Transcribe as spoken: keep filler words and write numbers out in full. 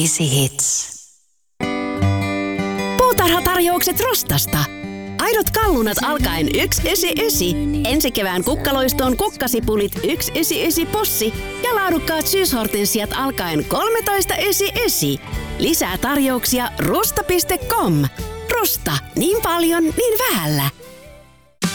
Easy Hits. Puutarhatarjoukset Rostasta. Aidot kallunat alkaen yksi ysi ysi. Ensi kevään kukkaloistoon kukkasipulit yksi ysi ysi possi ja laadukkaat syyshortensiat alkaen kolmetoista ysi ysi. Lisää tarjouksia rusta piste com. Rusta. Niin paljon, niin vähällä.